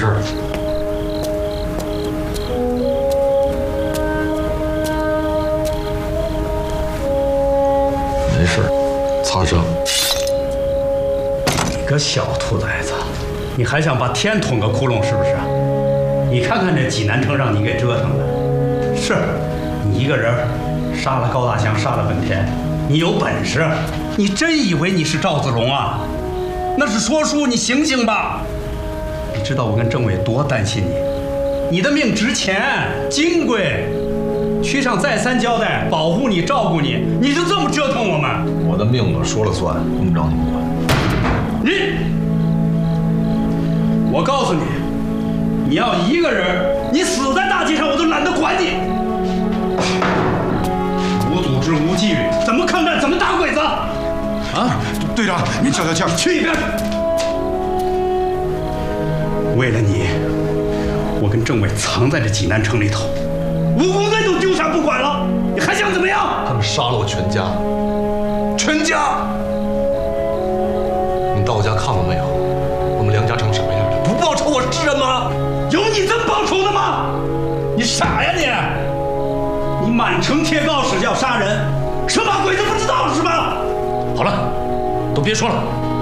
事了？没事，擦伤。 你个小兔崽子，你还想把天捅个窟窿是不是？你看看这济南城让你给折腾的，是你一个人杀了高大强，杀了本田，你有本事？你真以为你是赵子龙啊？那是说书，你醒醒吧！你知道我跟政委多担心你，你的命值钱金贵，区上再三交代保护你照顾你，你就这么折腾我们？ 我的命我说了算，用不着你们管。 我告诉你，你要一个人，你死在大街上我都懒得管你。无组织无纪律，怎么抗战？怎么打鬼子？啊， 队长，您消消气儿， 去一边！为了你，我跟政委藏在这济南城里头，武工队都丢下不管了，你还想怎么样？ 他们杀了我全家，全家！你到我家看过没有？我们梁家成什么样的？不报仇我是人吗？ 有你这么报仇的吗？你傻呀你！你满城贴告示要杀人，生怕鬼子不知道是吧？ 好了，都别说了。